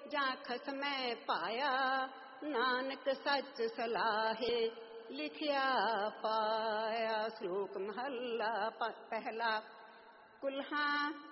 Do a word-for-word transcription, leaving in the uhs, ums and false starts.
ਜਾਂ ਖਸਮੈ ਪਾਇਆ, ਨਾਨਕ ਸੱਚ ਸਲਾਹੇ ਲਿਖਿਆ ਪਾਇਆ। ਸ਼ਲੋਕ ਮਹੱਲਾ ਪਹਿਲਾ। ਕੁਲਹਾਂ